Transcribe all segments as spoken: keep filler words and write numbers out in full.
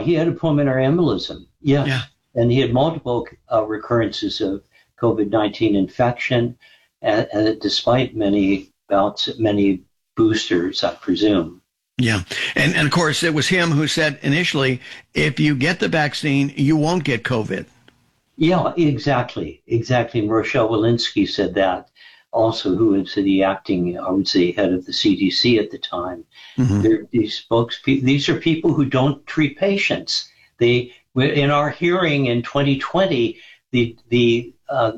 he had a pulmonary embolism. Yes. Yeah. And he had multiple uh, recurrences of COVID nineteen infection, and, and despite many bouts, many boosters, I presume. Yeah. And, and of course, it was him who said initially, if you get the vaccine, you won't get COVID. Yeah, exactly. Exactly. Rochelle Walensky said that also, who was the acting, I would say, head of the C D C at the time. Mm-hmm. These folks, these are people who don't treat patients. They, in our hearing in twenty twenty, the the uh,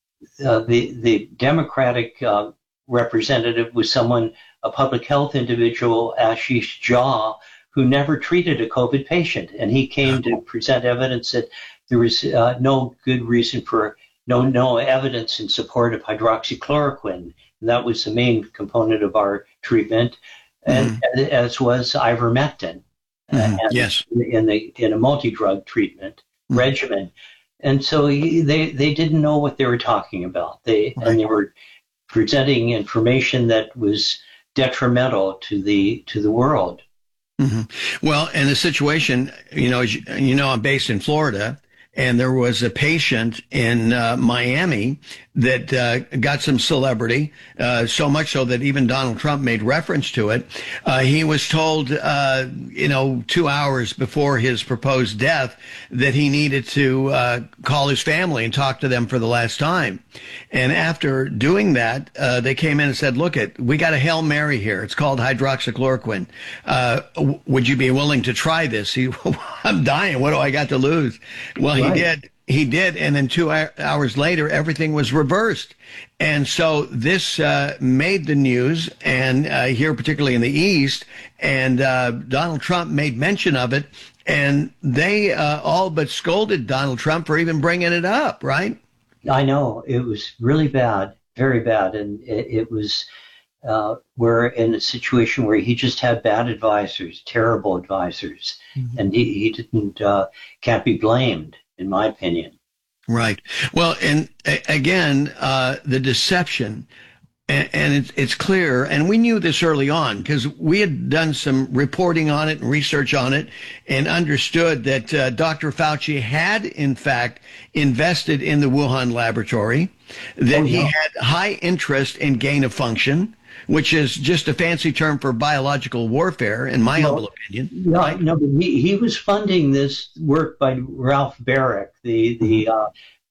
uh, the the Democratic uh, representative was someone, a public health individual, Ashish Jha, who never treated a COVID patient, and he came to present evidence that there was uh, no good reason for no no evidence in support of hydroxychloroquine. And that was the main component of our treatment, and mm-hmm. as was ivermectin. Mm-hmm. Yes, in the in a multi-drug treatment mm-hmm. regimen, and so he, they they didn't know what they were talking about. They right. and they were presenting information that was detrimental to the to the world. Mm-hmm. Well, in the situation, you know, you, you know, I'm based in Florida, and there was a patient in uh, Miami that uh, got some celebrity, uh, so much so that even Donald Trump made reference to it. Uh, he was told, uh, you know, two hours before his proposed death that he needed to uh, call his family and talk to them for the last time. And after doing that, uh, they came in and said, look, it, we got a Hail Mary here. It's called hydroxychloroquine. Uh, w- would you be willing to try this? He, I'm dying. What do I got to lose? Well, right. he did. He did, and then two hours later, everything was reversed. And so this uh, made the news, and uh, here, particularly in the East, and uh, Donald Trump made mention of it, and they uh, all but scolded Donald Trump for even bringing it up, right? I know. It was really bad, very bad, and it, it was, uh, we're in a situation where he just had bad advisors, terrible advisors, mm-hmm. and he, he didn't, uh, can't be blamed, in my opinion. Right. Well, and a- again, uh, the deception, and, and it's, it's clear, and we knew this early on because we had done some reporting on it and research on it and understood that uh, Doctor Fauci had, in fact, invested in the Wuhan laboratory, that oh, yeah. he had high interest in gain of function, which is just a fancy term for biological warfare, in my no, humble opinion. No, right? no, but he, he was funding this work by Ralph Baric, the the uh,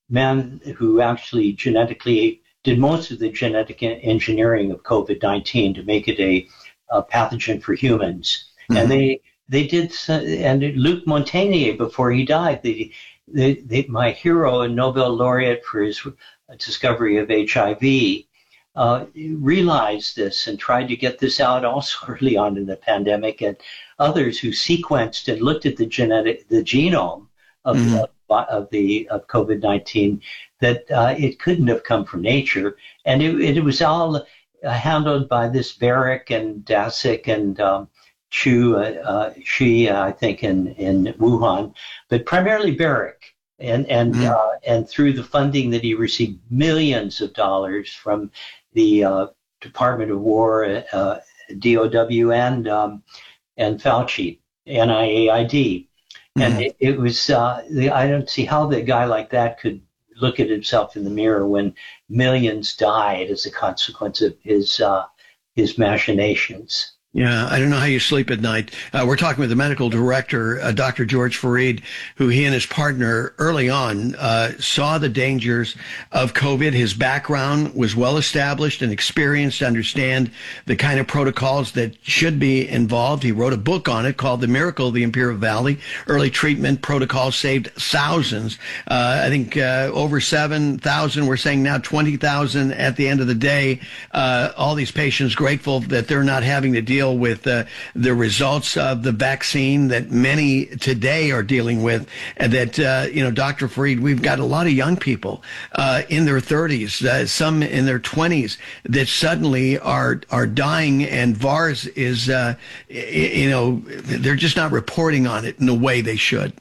man who actually genetically did most of the genetic engineering of COVID nineteen to make it a, a pathogen for humans. Mm-hmm. And they they did, and Luc Montagnier, before he died, the, the, the my hero and Nobel laureate for his discovery of H I V. Uh, realized this and tried to get this out also early on in the pandemic, and others who sequenced and looked at the genetic, the genome of, mm-hmm. of, of the of COVID nineteen, that uh, it couldn't have come from nature, and it, it was all uh, handled by this Baric and Daszak and um, Chu, uh, uh, Shi, uh, I think, in in Wuhan, but primarily Baric. And and mm-hmm. uh, and through the funding that he received, millions of dollars from the uh, Department of War, uh, D O W, and um, and Fauci, N I A I D, mm-hmm. and it, it was. Uh, the, I don't see how the guy like that could look at himself in the mirror when millions died as a consequence of his uh, his machinations. Yeah, I don't know how you sleep at night. Uh, we're talking with the medical director, uh, Doctor George Fareed, who he and his partner early on uh, saw the dangers of COVID. His background was well established and experienced to understand the kind of protocols that should be involved. He wrote a book on it called The Miracle of the Imperial Valley. Early treatment protocols saved thousands. Uh, I think uh, over seven thousand. We're saying now twenty thousand at the end of the day. Uh, all these patients grateful that they're not having to deal with uh, the results of the vaccine that many today are dealing with, and that, uh, you know, Doctor Fareed, we've got a lot of young people uh, in their thirties, uh, some in their twenties, that suddenly are are dying, and V A R S is, uh, you know, they're just not reporting on it in the way they should.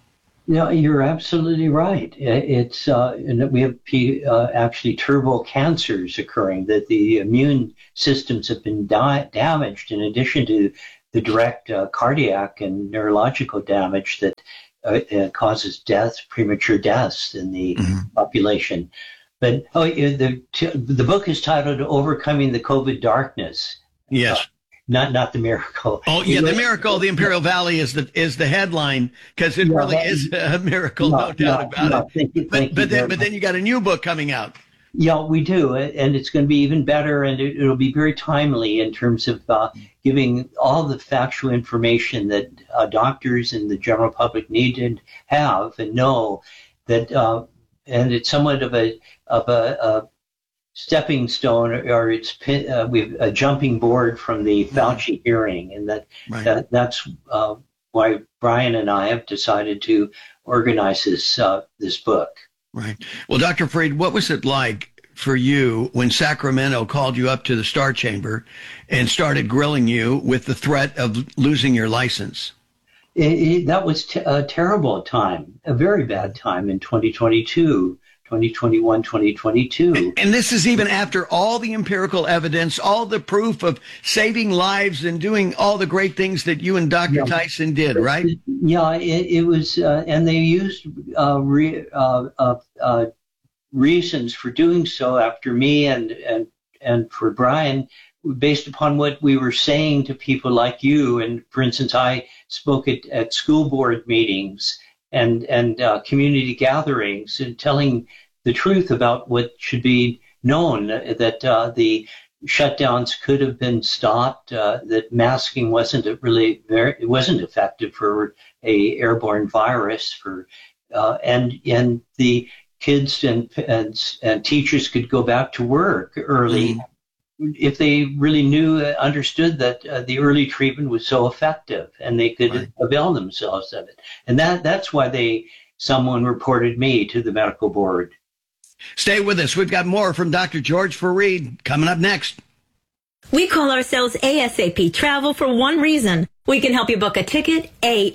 No, you're absolutely right. It's uh, and we have uh, actually turbo cancers occurring, that the immune systems have been di- damaged in addition to the direct uh, cardiac and neurological damage that uh, uh, causes death, premature deaths in the mm-hmm. population. But oh, the the book is titled "Overcoming the COVID Darkness." Yes. Uh, Not not the miracle. Oh yeah, the miracle. The Imperial Valley is the is the headline because it yeah, really that, is a miracle, no, no doubt no, about no, it. Thank you, thank but but then but then you got a new book coming out. Yeah, we do, and it's going to be even better, and it, it'll be very timely in terms of uh, giving all the factual information that uh, doctors and the general public need to have and know that, uh, and it's somewhat of a of a, a stepping stone, or it's uh, we've a jumping board from the Fauci hearing, and that, right. that that's uh, why Brian and I have decided to organize this uh, this book. Right. Well, Doctor Fareed, what was it like for you when Sacramento called you up to the Star Chamber and started grilling you with the threat of losing your license? It, it, that was t- a terrible time, a very bad time in twenty twenty-two. twenty twenty-one, twenty twenty-two. And this is even after all the empirical evidence, all the proof of saving lives and doing all the great things that you and Doctor Yeah. Tyson did, right? Yeah, it, it was, uh, and they used uh, re, uh, uh, uh, reasons for doing so after me and, and, and for Brian, based upon what we were saying to people like you. And for instance, I spoke at, at school board meetings and and uh, community gatherings, and telling the truth about what should be known, that uh, the shutdowns could have been stopped, uh, that masking wasn't really very, it wasn't effective for a airborne virus, for uh, and and the kids and, and and teachers could go back to work early. Mm. If they really knew, uh, understood that uh, the early treatment was so effective, and they could right. avail themselves of it. And that that's why they someone reported me to the medical board. Stay with us. We've got more from Doctor George Fareed coming up next. We call ourselves ASAP Travel for one reason. We can help you book a ticket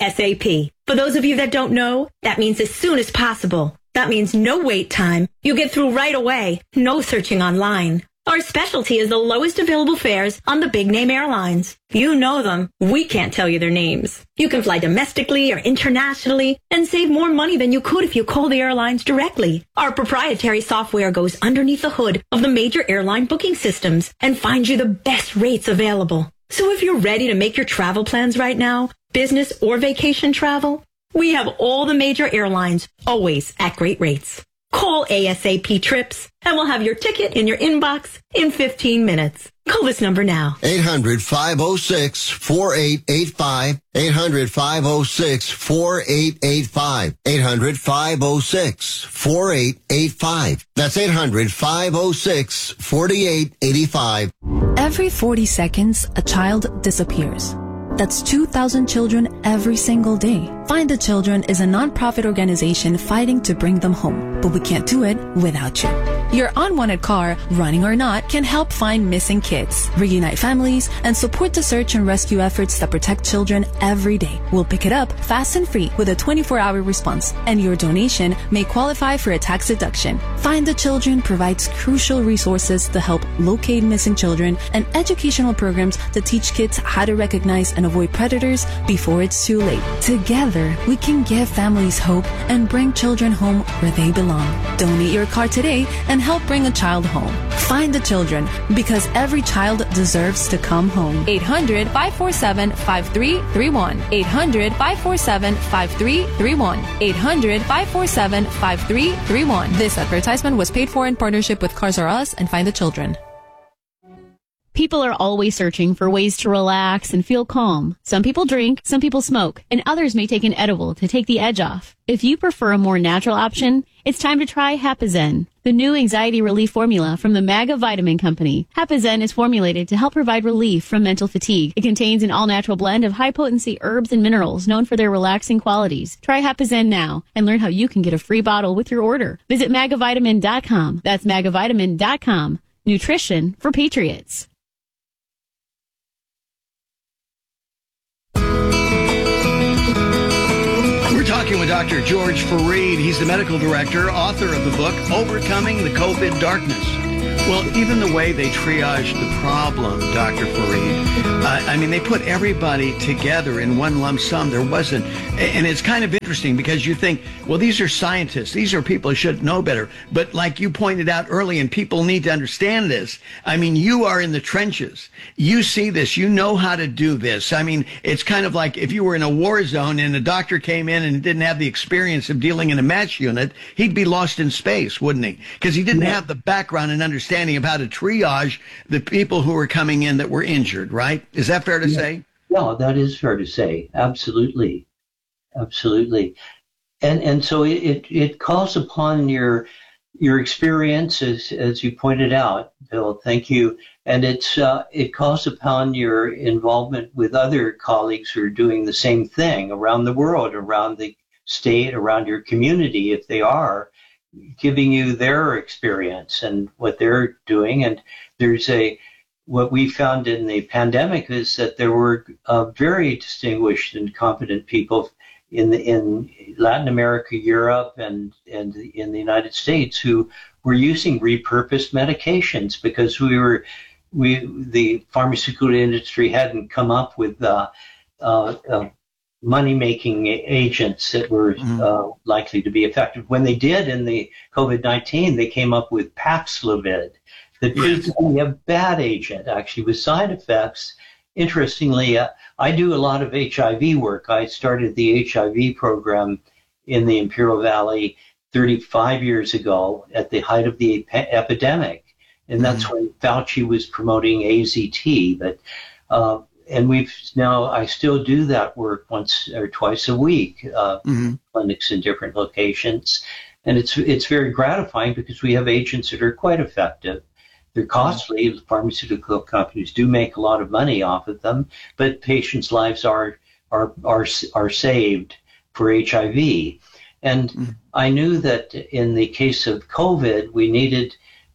ASAP. For those of you that don't know, that means as soon as possible. That means no wait time. You get through right away. No searching online. Our specialty is the lowest available fares on the big-name airlines. You know them. We can't tell you their names. You can fly domestically or internationally and save more money than you could if you call the airlines directly. Our proprietary software goes underneath the hood of the major airline booking systems and finds you the best rates available. So if you're ready to make your travel plans right now, business or vacation travel, we have all the major airlines, always at great rates. Call ASAP Trips, and we'll have your ticket in your inbox in fifteen minutes. Call this number now. eight hundred, five oh six, four eight eight five. eight hundred, five oh six, four eight eight five. eight hundred, five oh six, four eight eight five. That's eight hundred, five oh six, four eight eight five. Every forty seconds, a child disappears. That's two thousand children every single day. Find the Children is a nonprofit organization fighting to bring them home, but we can't do it without you. Your unwanted car, running or not, can help find missing kids, reunite families, and support the search and rescue efforts that protect children every day. We'll pick it up fast and free with a twenty-four hour response, and your donation may qualify for a tax deduction. Find the Children provides crucial resources to help locate missing children and educational programs to teach kids how to recognize and avoid predators before it's too late. Together, we can give families hope and bring children home where they belong. Donate your car today and help bring a child home. Find the Children, because every child deserves to come home. eight hundred, five four seven, five three three one. eight hundred, five four seven, five three three one. eight hundred, five four seven, five three three one. This advertisement was paid for in partnership with Cars R Us and Find the Children. People are always searching for ways to relax and feel calm. Some people drink, some people smoke, and others may take an edible to take the edge off. If you prefer a more natural option, it's time to try Hapazen, the new anxiety relief formula from the Maga Vitamin Company. Hapazen is formulated to help provide relief from mental fatigue. It contains an all-natural blend of high-potency herbs and minerals known for their relaxing qualities. Try Hapazen now and learn how you can get a free bottle with your order. Visit maga vitamin dot com. That's maga vitamin dot com. Nutrition for patriots. Talking with Doctor George Fareed. He's the medical director, author of the book, Overcoming the COVID Darkness. Well, even the way they triage the problem, Doctor Farid, uh, I mean, they put everybody together in one lump sum. There wasn't, and it's kind of interesting because you think, well, these are scientists. These are people who should know better. But like you pointed out early, and people need to understand this, I mean, you are in the trenches. You see this. You know how to do this. I mean, it's kind of like if you were in a war zone and a doctor came in and didn't have the experience of dealing in a match unit, he'd be lost in space, wouldn't he? Because he didn't Yeah. have the background and understanding of how to triage the people who were coming in that were injured, right? Is that fair to Yeah. say? No, that is fair to say. Absolutely. Absolutely. And and so it, it, it calls upon your your experience, as, as you pointed out, Bill. Thank you. And it's uh, it calls upon your involvement with other colleagues who are doing the same thing around the world, around the state, around your community, if they are, giving you their experience and what they're doing. And there's a, what we found in the pandemic is that there were uh, very distinguished and competent people in the, in Latin America, Europe, and, and in the United States who were using repurposed medications because we were, we, the pharmaceutical industry hadn't come up with uh, uh, uh, money-making agents that were Mhm. uh, likely to be effective. When they did in the COVID nineteen, they came up with Paxlovid, that proved Yes. to be a bad agent, actually, with side effects. Interestingly, uh, I do a lot of H I V work. I started the H I V program in the Imperial Valley thirty-five years ago at the height of the ep- epidemic. And that's Mhm. when Fauci was promoting A Z T. But uh, and we've now, I still do that work once or twice a week, uh, hmm clinics in different locations. And it's it's very gratifying because we have agents that are quite effective. They're costly. The pharmaceutical companies do make a lot of money off of them, but patients' lives are are are are saved for H I V. And Mhm. I knew that in the case of COVID, we needed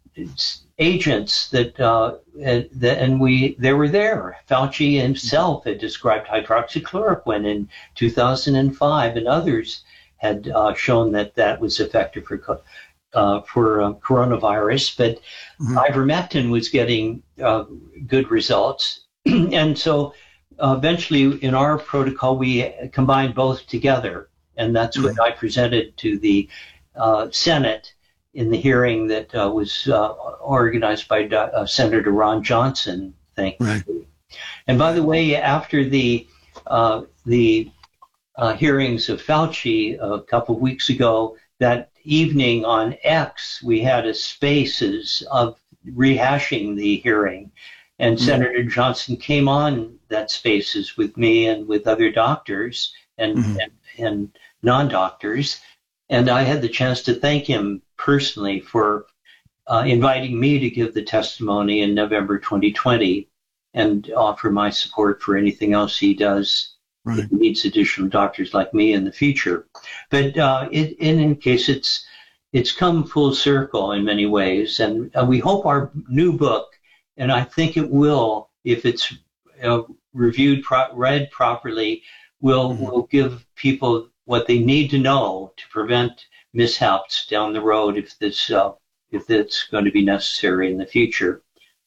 agents that, uh, and, and we they were there. Fauci himself had described hydroxychloroquine in two thousand five, and others had uh, shown that that was effective for co- uh, for uh, coronavirus. But Mhm. ivermectin was getting uh, good results, and so uh, eventually in our protocol we combined both together, and that's what I presented to the uh, Senate in the hearing that uh, was uh, organized by uh, Senator Ron Johnson, thankfully. Right. And by the way, after the uh, the uh, hearings of Fauci a couple of weeks ago, that evening on X, we had a Spaces of rehashing the hearing, and Mhm. Senator Johnson came on that Spaces with me and with other doctors and Mhm. and, and non-doctors, and I had the chance to thank him personally for uh, inviting me to give the testimony in November twenty twenty and offer my support for anything else he does Right. if he needs additional doctors like me in the future. But uh, it, in any case, it's it's come full circle in many ways, and uh, we hope our new book, and I think it will, if it's uh, reviewed, pro- read properly, will Mhm. will give people what they need to know to prevent mishaps down the road if this uh, if it's going to be necessary in the future.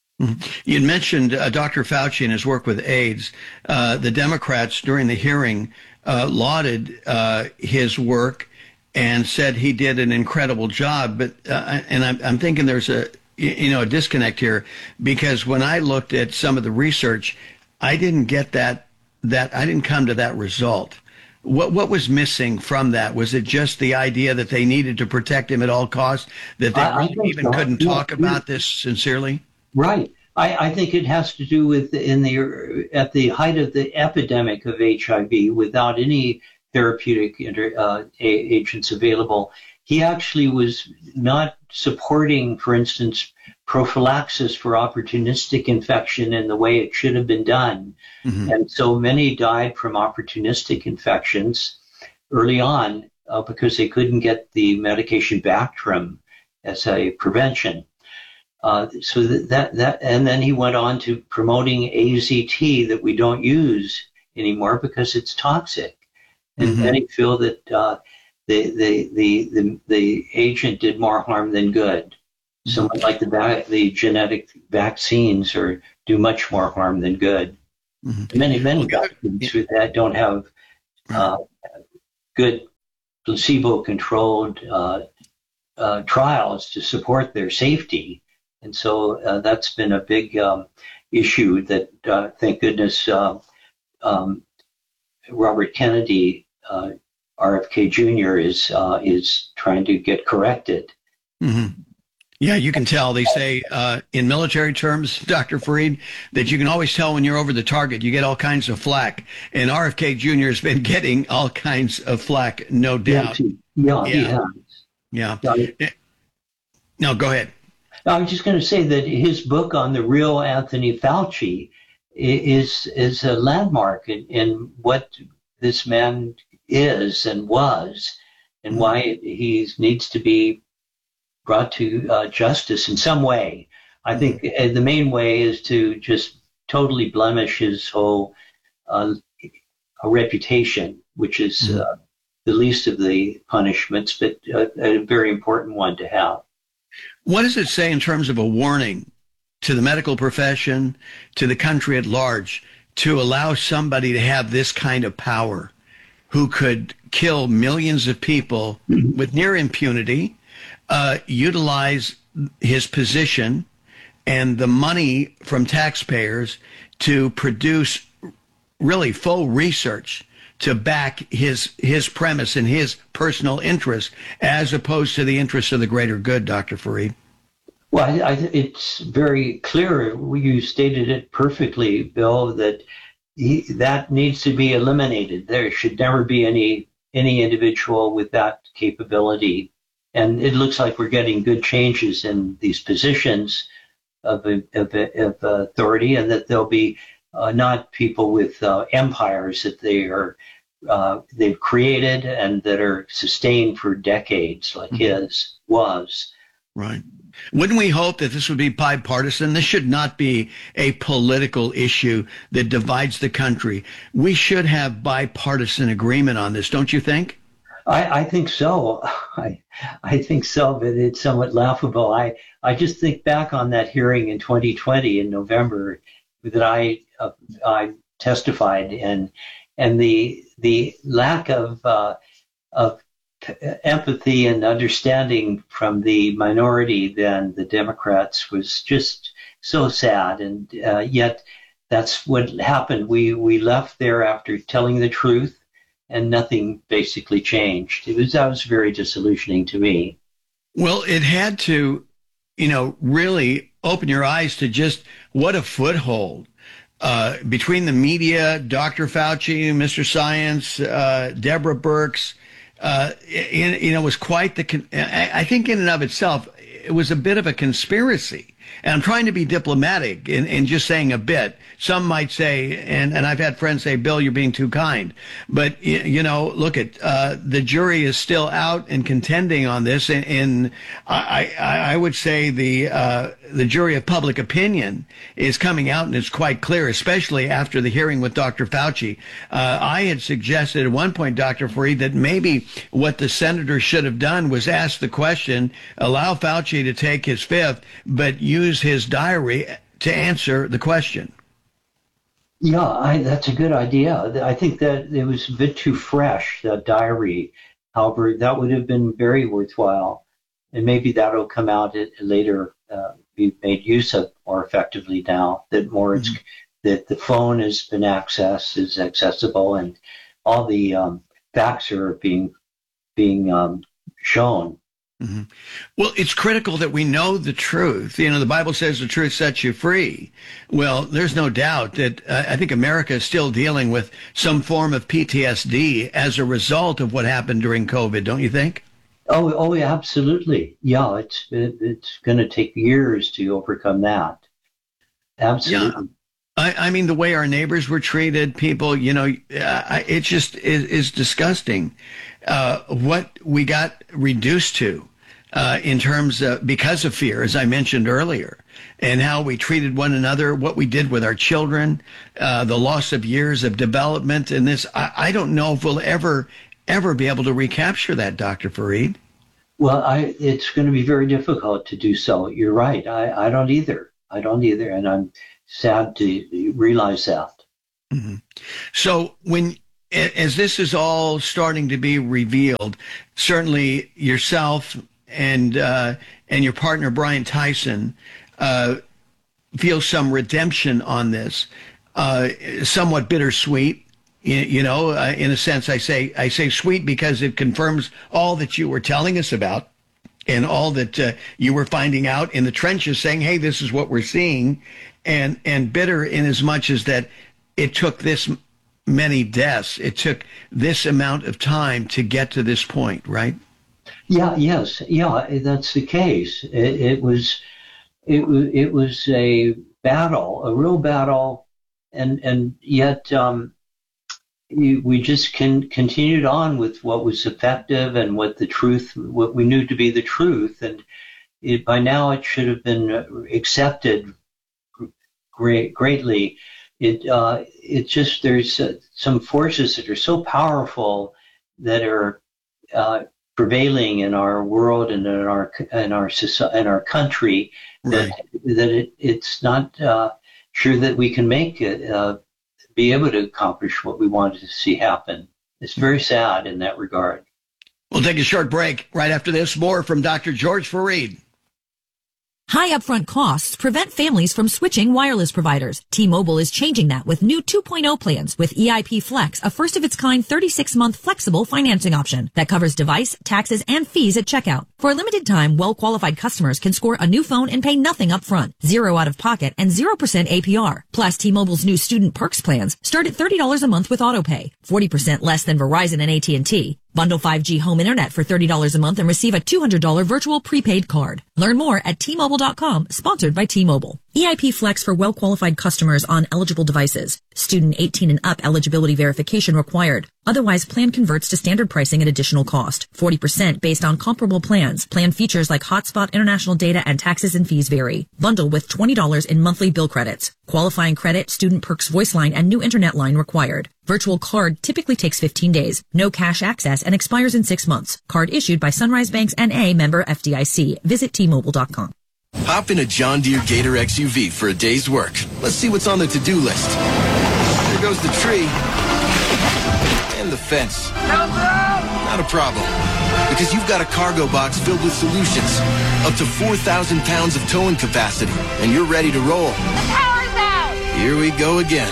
You mentioned uh, Doctor Fauci and his work with AIDS. Uh, the Democrats during the hearing uh, lauded uh, his work and said he did an incredible job. But uh, and I'm, I'm thinking there's a you know a disconnect here, because when I looked at some of the research, I didn't get that that I didn't come to that result. What what was missing from that? Was it just the idea that they needed to protect him at all costs, that they I- I really think even so. couldn't Yeah, talk yeah. about this sincerely? Right. I, I think it has to do with in the at the height of the epidemic of H I V, without any therapeutic inter, uh, a, agents available, he actually was not supporting, for instance, prophylaxis for opportunistic infection in the way it should have been done. Mhm. And so many died from opportunistic infections early on uh, because they couldn't get the medication Bactrim as a prevention. Uh, so that, that, that, and then he went on to promoting A Z T that we don't use anymore because it's toxic. And Mhm. many feel that uh, the, the, the, the, the agent did more harm than good. someone like the va- the genetic vaccines are do much more harm than good. Mm-hmm. Many many okay. vaccines with that don't have uh, good placebo-controlled uh, uh, trials to support their safety, and so uh, that's been a big um, issue that, uh, thank goodness, uh, um, Robert Kennedy, uh, R F K Junior is uh, is trying to get corrected. Mm-hmm. Yeah, you can tell. They say uh, in military terms, Doctor Fareed, that you can always tell when you're over the target. You get all kinds of flack. And R F K Junior has been getting all kinds of flack, no doubt. Yeah, yeah, yeah. he has. Yeah. yeah. No, go ahead. I was just going to say that his book on the real Anthony Fauci is is a landmark in, in what this man is and was, and mm-hmm. why he needs to be brought to uh, justice in some way. I think uh, the main way is to just totally blemish his whole uh, reputation, which is mm-hmm. uh, the least of the punishments, but uh, a very important one to have. What does it say in terms of a warning to the medical profession, to the country at large, to allow somebody to have this kind of power who could kill millions of people mm-hmm. with near impunity, Uh, utilize his position and the money from taxpayers to produce really faux research to back his his premise and his personal interest as opposed to the interests of the greater good, Doctor Fareed? Well, I, I, it's very clear. You stated it perfectly, Bill, that he, that needs to be eliminated. There should never be any any individual with that capability. And it looks like we're getting good changes in these positions of, of, of authority, and that there'll be uh, not people with uh, empires that they are uh, they've created and that are sustained for decades, like mm-hmm. his was. Right. Wouldn't we hope that this would be bipartisan? This should not be a political issue that divides the country. We should have bipartisan agreement on this, don't you think? I, I think so. I, I think so, but it's somewhat laughable. I, I just think back on that hearing in twenty twenty in November that I uh, I testified, and and the the lack of uh, of empathy and understanding from the minority then, the Democrats, was just so sad. And uh, yet that's what happened. We we left there after telling the truth, and nothing basically changed. It was that was very disillusioning to me. Well, it had to, you know, really open your eyes to just what a foothold uh, between the media, Doctor Fauci, Mister Science, uh, Deborah Birx. Uh, it, you know, was quite the. Con- I, I think in and of itself, it was a bit of a conspiracy. And I'm trying to be diplomatic in, in just saying a bit. Some might say, and, and I've had friends say, Bill, you're being too kind. But, you, you know, look at uh, the jury is still out and contending on this. And, and I, I, I would say the uh, the jury of public opinion is coming out, and it's quite clear, especially after the hearing with Doctor Fauci. Uh, I had suggested at one point, Doctor Fareed, that maybe what the senators should have done was ask the question, allow Fauci to take his fifth, but use his diary to answer the question. Yeah, I, that's a good idea. I think that it was a bit too fresh, that diary. However, that would have been very worthwhile. And maybe that'll come out at, later, uh, be made use of more effectively now that more mm-hmm. it's, that the phone has been accessed, is accessible, and all the um, facts are being being um, shown. Mm-hmm. Well, it's critical that we know the truth. You know, the Bible says the truth sets you free. Well, there's no doubt that uh, I think America is still dealing with some form of P T S D as a result of what happened during COVID, don't you think? Oh, oh, yeah, absolutely. Yeah, it's it, it's going to take years to overcome that. Absolutely. Yeah. I, I mean, the way our neighbors were treated, people, you know, uh, it just is, is disgusting. Uh, what we got reduced to uh, in terms of, because of fear, as I mentioned earlier, and how we treated one another, what we did with our children, uh, the loss of years of development in this. I, I don't know if we'll ever, ever be able to recapture that, Doctor Fareed. Well, I, it's going to be very difficult to do so. You're right. I, I don't either. I don't either. And I'm sad to realize that. Mm-hmm. So when, as this is all starting to be revealed, certainly yourself and, uh, and your partner, Brian Tyson, uh, feel some redemption on this, uh, somewhat bittersweet. You, you know, uh, in a sense, I say I say sweet because it confirms all that you were telling us about and all that uh, you were finding out in the trenches, saying, hey, this is what we're seeing, and and bitter in as much as that it took this many deaths. It took this amount of time to get to this point, right? Yeah, yes. Yeah, that's the case. It, it was it was it was a battle, a real battle, and and yet um we just can continued on with what was effective and what the truth, what we knew to be the truth. And it, by now it should have been accepted great, greatly. It, uh, it just, there's uh, some forces that are so powerful that are, uh, prevailing in our world and in our, in our society, in our country, that, right. that it, it's not, uh, sure that we can make it, uh, be able to accomplish what we wanted to see happen. It's very sad in that regard. We'll take a short break. Right after this, more from Doctor George Fareed. High upfront costs prevent families from switching wireless providers. T-Mobile is changing that with new two point oh plans with E I P Flex, a first-of-its-kind thirty-six month flexible financing option that covers device, taxes, and fees at checkout. For a limited time, well-qualified customers can score a new phone and pay nothing up front, zero out-of-pocket, and zero percent A P R. Plus, T-Mobile's new Student Perks plans start at thirty dollars a month with autopay, forty percent less than Verizon and A T and T. Bundle five G home internet for thirty dollars a month and receive a two hundred dollars virtual prepaid card. Learn more at T Mobile dot com, sponsored by T-Mobile. E I P Flex for well-qualified customers on eligible devices. Student eighteen and up eligibility verification required. Otherwise, plan converts to standard pricing at additional cost. forty percent based on comparable plans. Plan features like hotspot, international data, and taxes and fees vary. Bundle with twenty dollars in monthly bill credits. Qualifying credit, Student Perks voice line, and new internet line required. Virtual card typically takes fifteen days. No cash access and expires in six months. Card issued by Sunrise Banks N A, member F D I C. Visit T Mobile dot com. Hop in a John Deere Gator X U V for a day's work. Let's see what's on the to-do list. There goes the tree. And the fence. Not a problem. Because you've got a cargo box filled with solutions. Up to four thousand pounds of towing capacity. And you're ready to roll. The power's out! Here we go again.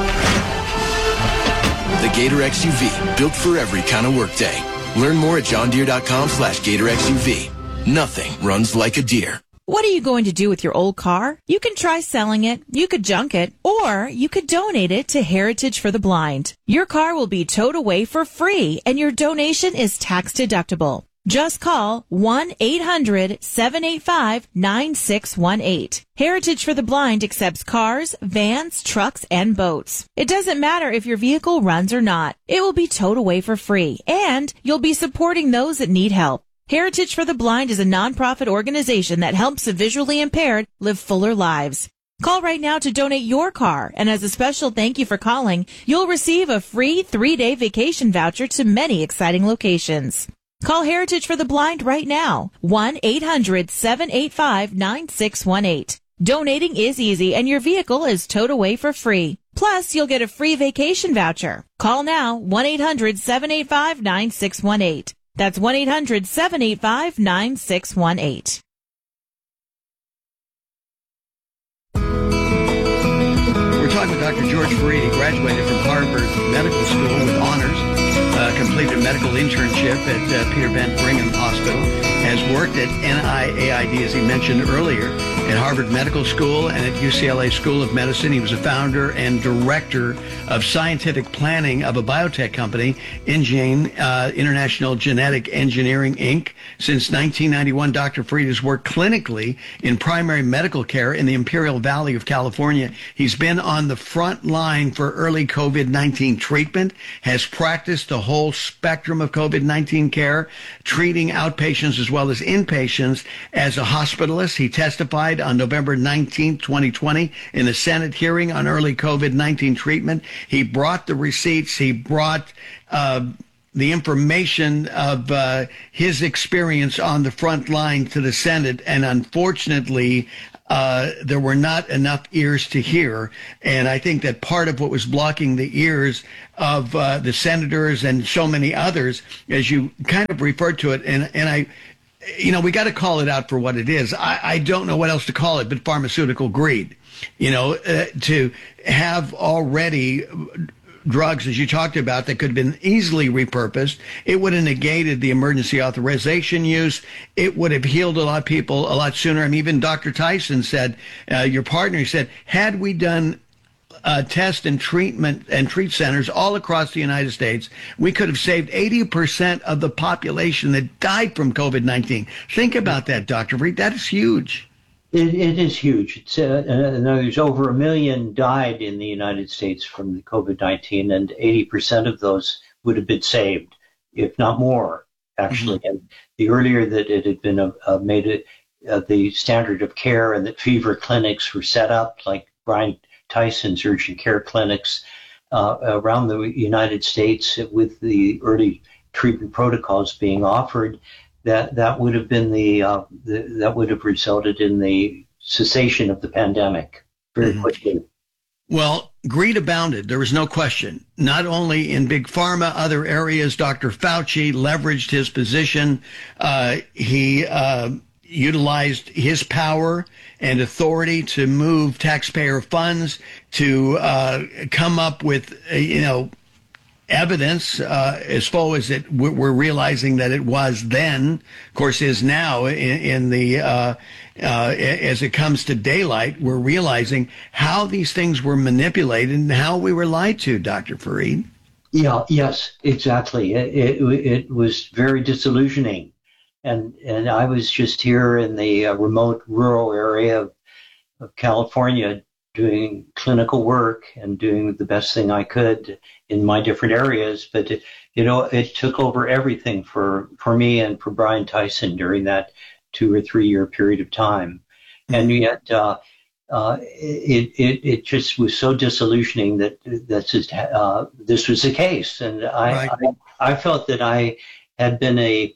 The Gator X U V, built for every kind of workday. Learn more at John Deere dot com slash Gator X U V. Nothing runs like a deer. What are you going to do with your old car? You can try selling it, you could junk it, or you could donate it to Heritage for the Blind. Your car will be towed away for free, and your donation is tax deductible. Just call one eight hundred seven eight five nine six one eight. Heritage for the Blind accepts cars, vans, trucks, and boats. It doesn't matter if your vehicle runs or not. It will be towed away for free, and you'll be supporting those that need help. Heritage for the Blind is a nonprofit organization that helps the visually impaired live fuller lives. Call right now to donate your car, and as a special thank you for calling, you'll receive a free three-day vacation voucher to many exciting locations. Call Heritage for the Blind right now, one eight hundred seven eight five nine six one eight. Donating is easy, and your vehicle is towed away for free. Plus, you'll get a free vacation voucher. Call now, one eight hundred seven eight five nine six one eight. That's one eight hundred seven eight five nine six one eight. We're talking with Doctor George Fareed. He graduated from Harvard Medical School with honors, uh, completed a medical internship at uh, Peter Bent Brigham Hospital, has worked at N I A I D, as he mentioned earlier, at Harvard Medical School and at U C L A School of Medicine. He was a founder and director of scientific planning of a biotech company, InGene, uh, International Genetic Engineering, Incorporated. Since nineteen ninety-one, Doctor Fareed has worked clinically in primary medical care in the Imperial Valley of California. He's been on the front line for early COVID nineteen treatment, has practiced the whole spectrum of COVID nineteen care, treating outpatients as well as inpatients. As a hospitalist, he testified on November nineteenth, twenty twenty, in a Senate hearing on early COVID nineteen treatment. He brought the receipts. He brought uh, the information of uh, his experience on the front line to the Senate, and unfortunately, uh, there were not enough ears to hear. And I think that part of what was blocking the ears of uh, the senators and so many others, as you kind of referred to it, and, and I, you know, we got to call it out for what it is. I, I don't know what else to call it but pharmaceutical greed. You know, uh, to have already drugs, as you talked about, that could have been easily repurposed. It would have negated the emergency authorization use. It would have healed a lot of people a lot sooner. I mean, even Doctor Tyson said, uh, your partner, he said, had we done uh, test and treatment and treat centers all across the United States, we could have saved eighty percent of the population that died from COVID nineteen. Think about that, Doctor Freed. That is huge. It, it is huge. It's, uh, uh, there's over a million died in the United States from the COVID nineteen, and eighty percent of those would have been saved, if not more, actually. Mm-hmm. And the earlier that it had been uh, uh, made it uh, the standard of care, and that fever clinics were set up, like Brian Tyson's urgent care clinics uh, around the United States, with the early treatment protocols being offered, that that would have been the, uh, the that would have resulted in the cessation of the pandemic very mm-hmm. quickly. Well, greed abounded. There was no question. Not only in big pharma, other areas. Doctor Fauci leveraged his position. Uh, he uh, utilized his power and authority to move taxpayer funds to uh, come up with, uh, you know, evidence, uh, as far as it, we're realizing that it was then, of course, is now in, in the, uh, uh, as it comes to daylight, we're realizing how these things were manipulated and how we were lied to, Doctor Fareed. Yeah, yes, exactly. It, it, it was very disillusioning. And, and I was just here in the uh, remote rural area of, of California doing clinical work and doing the best thing I could in my different areas. But, it, you know, it took over everything for, for me and for Brian Tyson during that two or three year period of time. Mm-hmm. And yet uh, uh, it, it, it just was so disillusioning that that's just, uh, this was the case. And I, right. I, I felt that I had been a,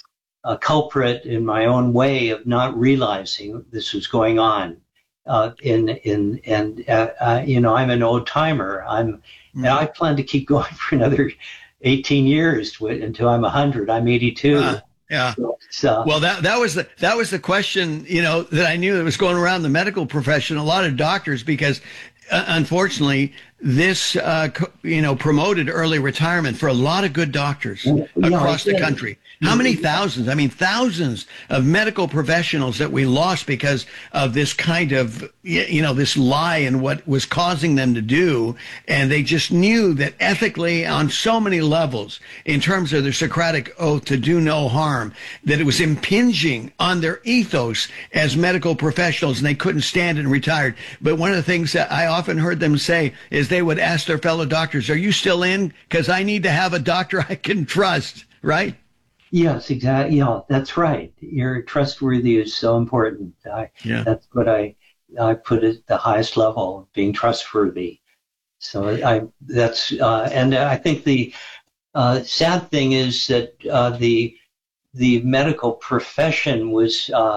a culprit in my own way of not realizing this was going on. Uh, in in and uh, uh, you know, I'm an old timer. I'm mm-hmm. and I plan to keep going for another eighteen years to, until I'm one hundred. I'm eighty-two. Uh, yeah. So, so. Well, that that was the that was the question, you know, that I knew that was going around the medical profession. A lot of doctors, because uh, unfortunately, this uh, co- you know promoted early retirement for a lot of good doctors yeah, across the country. How many thousands? I mean, thousands of medical professionals that we lost because of this kind of, you know, this lie and what was causing them to do. And they just knew that ethically on so many levels, in terms of their Socratic oath to do no harm, that it was impinging on their ethos as medical professionals, and they couldn't stand it and retired. But one of the things that I often heard them say is they would ask their fellow doctors, are you still in? Because I need to have a doctor I can trust, right? Yes, exactly. Yeah, that's right. Your trustworthy is so important. I, yeah. That's what I I put at the highest level, being trustworthy. So I that's uh, and I think the uh, sad thing is that uh, the the medical profession was uh,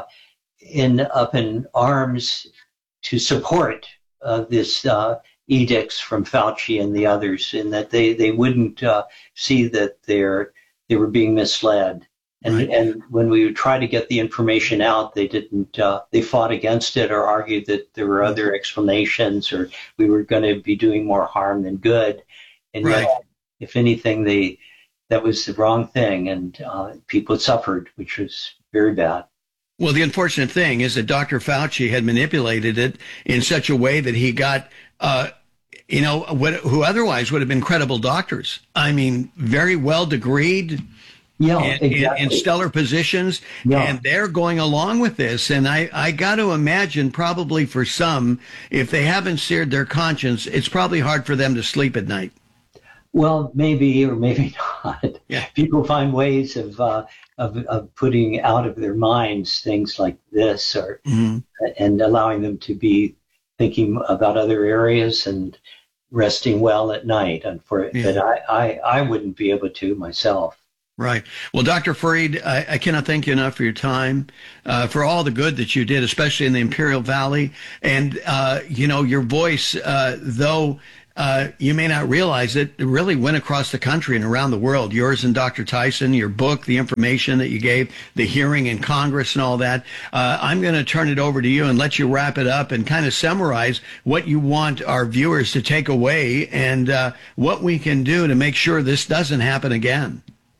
in up in arms to support uh, this uh, edicts from Fauci and the others, in that they they wouldn't uh, see that they're they were being misled. And, right. and when we would try to get the information out, they didn't, uh, they fought against it or argued that there were other explanations, or we were going to be doing more harm than good. And right. yet, if anything, they, that was the wrong thing, and uh, people suffered, which was very bad. Well, the unfortunate thing is that Doctor Fauci had manipulated it in such a way that he got, uh, you know, what, who otherwise would have been credible doctors. I mean, very well degreed, yeah, in, exactly. in, in stellar positions, yeah. and they're going along with this. And I, I got to imagine probably for some, if they haven't seared their conscience, it's probably hard for them to sleep at night. Well, maybe or maybe not. Yeah. People find ways of, uh, of of putting out of their minds things like this, or mm-hmm. and allowing them to be thinking about other areas. And resting well at night. And for Yeah. but I, I, I wouldn't be able to myself. Right. Well, Doctor Fareed, I, I cannot thank you enough for your time, uh, for all the good that you did, especially in the Imperial Valley. And, uh, you know, your voice, uh, though uh, you may not realize it, it really went across the country and around the world. Yours and Doctor Tyson, your book, the information that you gave, the hearing in Congress and all that. Uh, I'm going to turn it over to you and let you wrap it up and kind of summarize what you want our viewers to take away and uh, what we can do to make sure this doesn't happen again.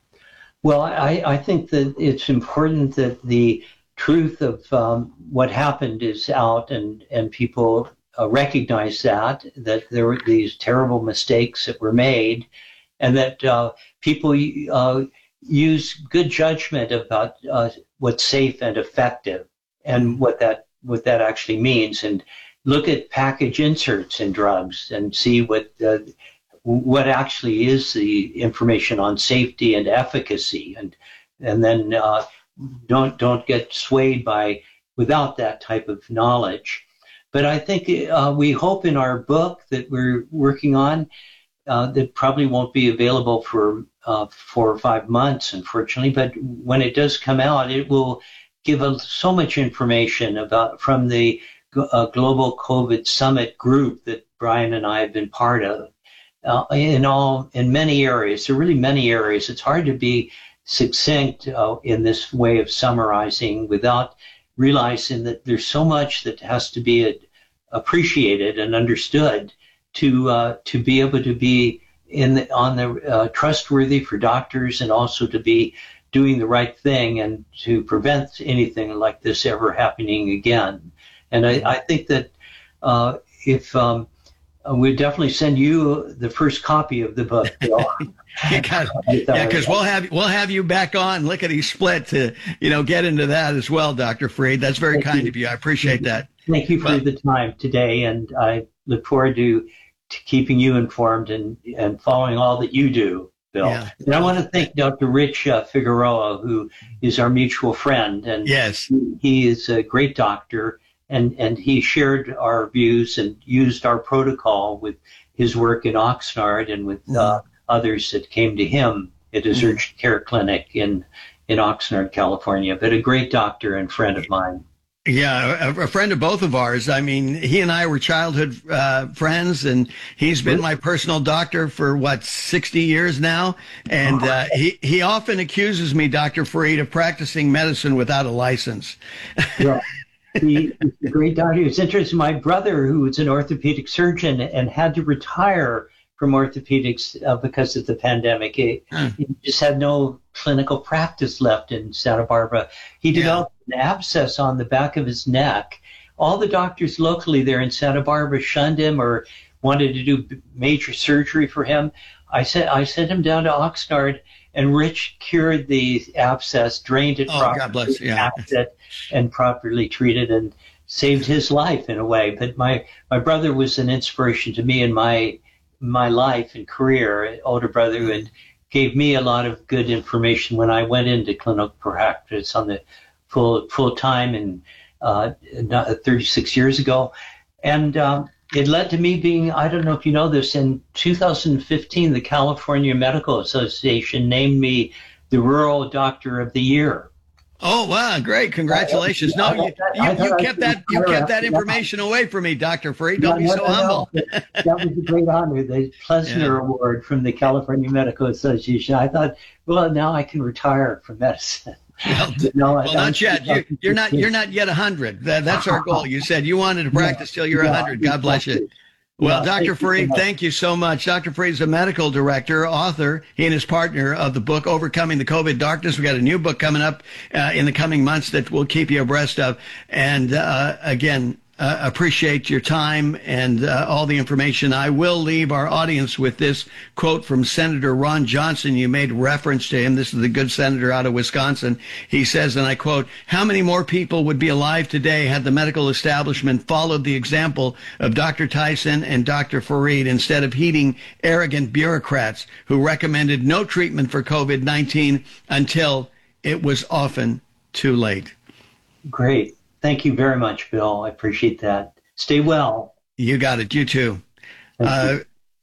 Well, I, I think that it's important that the truth of um, what happened is out, and, and people uh, recognize that, that there were these terrible mistakes that were made, and that uh, people uh, use good judgment about uh, what's safe and effective and what that what that actually means, and look at package inserts in drugs and see what uh, what actually is the information on safety and efficacy, and and then uh, don't don't get swayed by without that type of knowledge. But I think uh, we hope in our book that we're working on uh, that probably won't be available for uh, four or five months, unfortunately. But when it does come out, it will give us so much information about from the uh, Global COVID Summit group that Brian and I have been part of. Uh, in all, in many areas, there are really many areas. It's hard to be succinct uh, in this way of summarizing without realizing that there's so much that has to be ad- appreciated and understood to uh, to be able to be in the, on the uh, trustworthy for doctors, and also to be doing the right thing and to prevent anything like this ever happening again. And I, I think that uh, if um, Uh, we'll definitely send you the first copy of the book, Bill. You got it. Yeah, because we'll have we'll have you back on Lickety Split to you know get into that as well, Doctor Fareed. That's very Thank kind you. of you. I appreciate that. Thank you for well, the time today, and I look forward to, to keeping you informed and and following all that you do, Bill. Yeah. And I want to thank Doctor Rich uh, Figueroa, who is our mutual friend, and yes, he, he is a great doctor. And, and he shared our views and used our protocol with his work in Oxnard and with uh, others that came to him at his mm. urgent care clinic in, in Oxnard, California. But a great doctor and friend of mine. Yeah, a, a friend of both of ours. I mean, he and I were childhood uh, friends, and he's been my personal doctor for, what, sixty years now? And uh, he, he often accuses me, Doctor Fareed, of practicing medicine without a license. Yeah. He, he's a great doctor. It's interesting. My brother, who was an orthopedic surgeon and had to retire from orthopedics uh, because of the pandemic, he, hmm. he just had no clinical practice left in Santa Barbara. He developed yeah. an abscess on the back of his neck. All the doctors locally there in Santa Barbara shunned him or wanted to do major surgery for him. I sent I sent him down to Oxnard, and Rich cured the abscess, drained it oh, properly, God bless. Yeah. it, and properly treated, and saved his life in a way. But my, my brother was an inspiration to me in my my life and career, an older brother who had, gave me a lot of good information when I went into clinical practice on the full full time and uh, thirty-six years ago. And um, it led to me being, I don't know if you know this, in two thousand fifteen, the California Medical Association named me the Rural Doctor of the Year. Oh, wow, great. Congratulations. No, you, you, you kept that you kept that information away from me, Doctor Fareed. Don't be so humble. That was a great honor, the Plessner yeah. Award from the California Medical Association. I thought, well, now I can retire from medicine. Well, no, well not yet. You, you're not. You're not yet a hundred. That, that's our goal. You said you wanted to practice till you're a yeah, hundred. God bless you. Well, yeah, Doctor Fareed, thank you so much. Doctor Fareed is a medical director, author, he and his partner of the book Overcoming the COVID Darkness. We got a new book coming up uh, in the coming months that we'll keep you abreast of. And uh, again, uh, appreciate your time and uh, all the information. I will leave our audience with this quote from Senator Ron Johnson. You made reference to him. This is the good senator out of Wisconsin. He says, and I quote, "How many more people would be alive today had the medical establishment followed the example of Doctor Tyson and Doctor Fareed instead of heeding arrogant bureaucrats who recommended no treatment for COVID nineteen until it was often too late?" Great. Thank you very much, Bill. I appreciate that. Stay well. You got it. You too. Uh,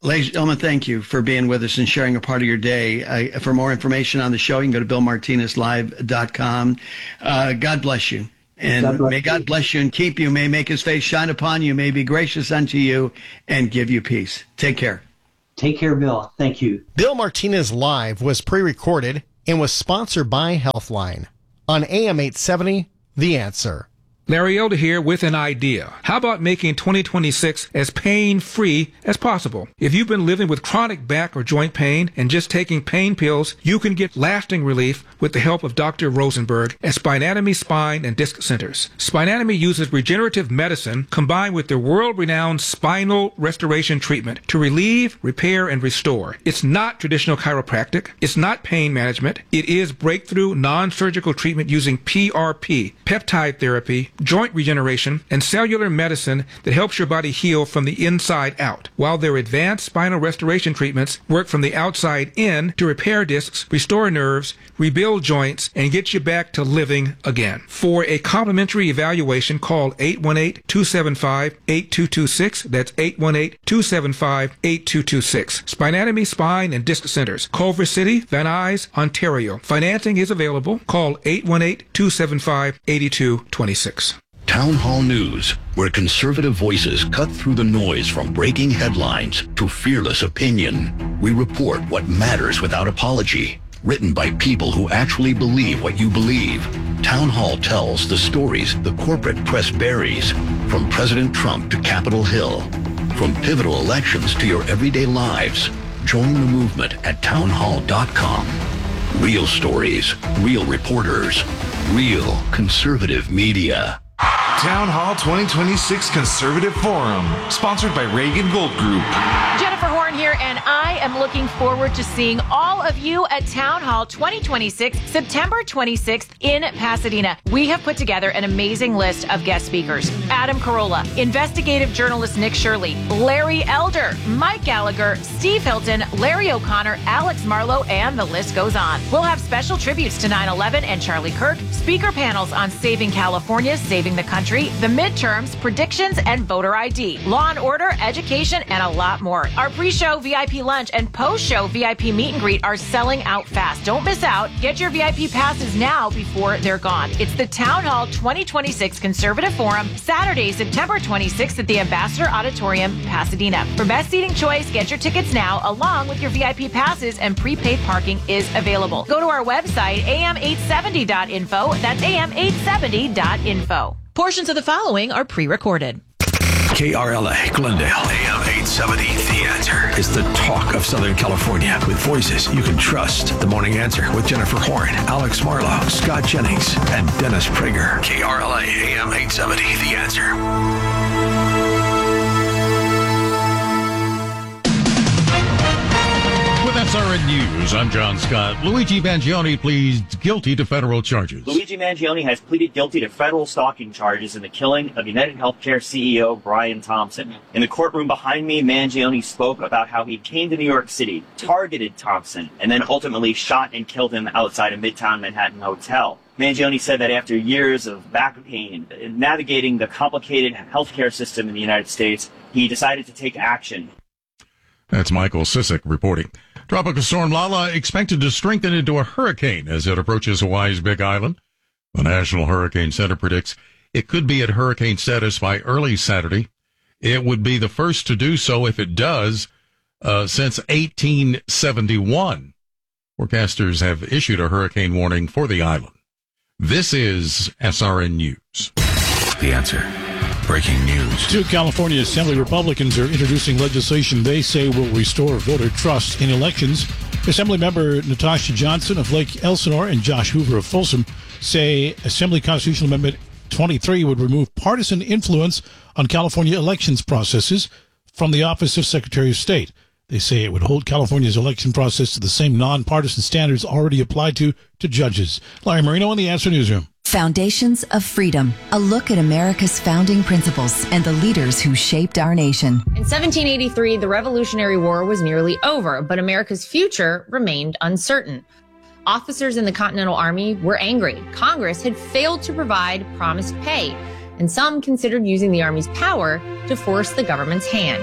Ladies and gentlemen, thank you for being with us and sharing a part of your day. Uh, for more information on the show, you can go to bill martinez live dot com. Uh, God bless you. And God may God bless you and keep you. May make his face shine upon you. May be gracious unto you and give you peace. Take care. Take care, Bill. Thank you. Bill Martinez Live was pre-recorded and was sponsored by Healthline on A M eight seventy, The Answer. Larry Elder here with an idea. How about making twenty twenty-six as pain-free as possible? If you've been living with chronic back or joint pain and just taking pain pills, you can get lasting relief with the help of Doctor Rosenberg at Spinatomy Spine and Disc Centers. Spinatomy uses regenerative medicine combined with their world-renowned spinal restoration treatment to relieve, repair, and restore. It's not traditional chiropractic. It's not pain management. It is breakthrough non-surgical treatment using P R P, peptide therapy, joint regeneration, and cellular medicine that helps your body heal from the inside out, while their advanced spinal restoration treatments work from the outside in to repair discs, restore nerves, rebuild joints, and get you back to living again. For a complimentary evaluation, call eight one eight, two seven five, eight two two six. That's eight one eight, two seven five, eight two two six. Spinatomy Spine and Disc Centers, Culver City, Van Nuys, Ontario. Financing is available. Call eight one eight, two seven five, eight two two six. Town Hall News, where conservative voices cut through the noise from breaking headlines to fearless opinion. We report what matters without apology. Written by people who actually believe what you believe. Town Hall tells the stories the corporate press buries, from President Trump to Capitol Hill. From pivotal elections to your everyday lives. Join the movement at town hall dot com. Real stories, real reporters, real conservative media. Town Hall twenty twenty-six Conservative Forum, sponsored by Reagan Gold Group. Jennifer Horn here, and I am looking forward to seeing all of you at Town Hall twenty twenty-six, September twenty-sixth in Pasadena. We have put together an amazing list of guest speakers. Adam Carolla, investigative journalist Nick Shirley, Larry Elder, Mike Gallagher, Steve Hilton, Larry O'Connor, Alex Marlowe, and the list goes on. We'll have special tributes to nine eleven and Charlie Kirk, speaker panels on saving California, saving the country, the midterms, predictions, and voter I D, law and order, education, and a lot more. Our pre-show V I P lunch and post-show V I P meet and greet are selling out fast. Don't miss out. Get your V I P passes now before they're gone. It's the Town Hall twenty twenty-six Conservative Forum, Saturday, September twenty-sixth at the Ambassador Auditorium, Pasadena. For best seating choice, get your tickets now, along with your V I P passes, and prepaid parking is available. Go to our website, A M eight seventy dot info. That's A M eight seventy dot info. Portions of the following are pre-recorded. K R L A, Glendale, A M eight seventy, The Answer is the talk of Southern California with voices you can trust. The Morning Answer with Jennifer Horn, Alex Marlowe, Scott Jennings, and Dennis Prager. K R L A, A M eight seventy, The Answer. With S R N News, I'm John Scott. Luigi Mangione pleads guilty to federal charges. Luigi Mangione has pleaded guilty to federal stalking charges in the killing of United Healthcare C E O Brian Thompson. In the courtroom behind me, Mangione spoke about how he came to New York City, targeted Thompson, and then ultimately shot and killed him outside a Midtown Manhattan hotel. Mangione said that after years of back pain and navigating the complicated healthcare system in the United States, he decided to take action. That's Michael Sisek reporting. Tropical storm Lala expected to strengthen into a hurricane as it approaches Hawaii's Big Island. The National Hurricane Center predicts it could be at hurricane status by early Saturday. It would be the first to do so if it does uh, since eighteen seventy-one. Forecasters have issued a hurricane warning for the island. This is S R N News. The Answer. Breaking news. Two California Assembly Republicans are introducing legislation they say will restore voter trust in elections. Assemblymember Natasha Johnson of Lake Elsinore and Josh Hoover of Folsom say Assembly Constitutional Amendment twenty-three would remove partisan influence on California elections processes from the Office of Secretary of State. They say it would hold California's election process to the same nonpartisan standards already applied to, to judges. Larry Marino in the Answer Newsroom. Foundations of Freedom, a look at America's founding principles and the leaders who shaped our nation. In seventeen eighty-three, the Revolutionary War was nearly over, but America's future remained uncertain. Officers in the Continental Army were angry. Congress had failed to provide promised pay, and some considered using the Army's power to force the government's hand.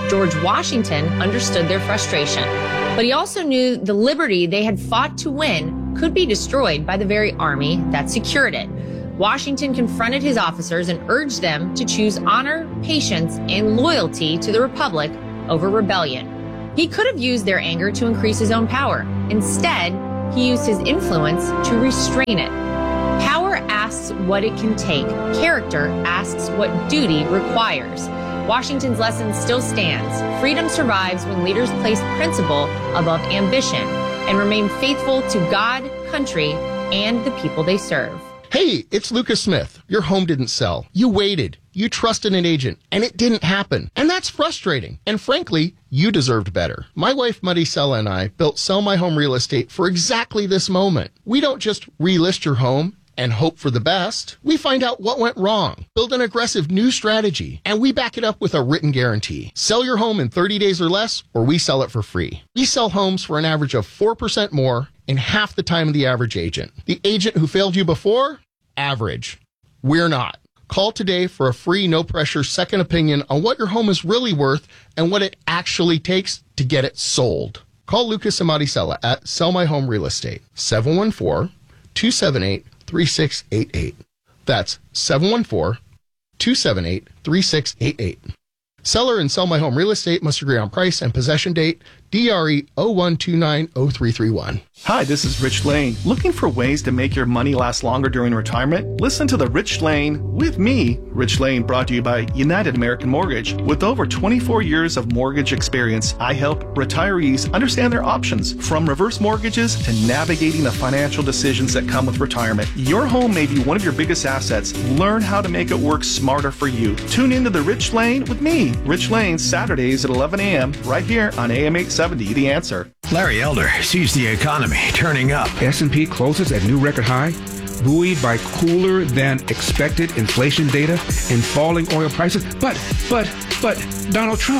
George Washington understood their frustration, but he also knew the liberty they had fought to win could be destroyed by the very army that secured it. Washington confronted his officers and urged them to choose honor, patience, and loyalty to the Republic over rebellion. He could have used their anger to increase his own power. Instead, he used his influence to restrain it. Power asks what it can take. Character asks what duty requires. Washington's lesson still stands. Freedom survives when leaders place principle above ambition and remain faithful to God, country, and the people they serve. Hey, it's Lucas Smith. Your home didn't sell. You waited. You trusted an agent, and it didn't happen. And that's frustrating. And frankly, you deserved better. My wife, Maricela, and I built Sell My Home Real Estate for exactly this moment. We don't just relist your home and hope for the best. We find out what went wrong, build an aggressive new strategy, and we back it up with a written guarantee. Sell your home in thirty days or less, or we sell it for free. We sell homes for an average of four percent more in half the time of the average agent. The agent who failed you before? Average. We're not. Call today for a free, no-pressure second opinion on what your home is really worth and what it actually takes to get it sold. Call Lucas and Maricela at Sell My Home Real Estate, seven one four, two seven eight, three six eight eight. That's seven one four, two seven eight, three six eight eight. Seller and Sell My Home Real Estate must agree on price and possession date. D R E zero one two nine zero three three one. Hi, this is Rich Lane. Looking for ways to make your money last longer during retirement? Listen to the Rich Lane with me. Rich Lane brought to you by United American Mortgage. With over twenty-four years of mortgage experience, I help retirees understand their options, from reverse mortgages to navigating the financial decisions that come with retirement. Your home may be one of your biggest assets. Learn how to make it work smarter for you. Tune into the Rich Lane with me, Rich Lane, Saturdays at eleven a.m. right here on A M eight seventy, The Answer. Larry Elder sees the economy turning up. S and P closes at new record high, buoyed by cooler than expected inflation data and falling oil prices. But, but, but Donald Trump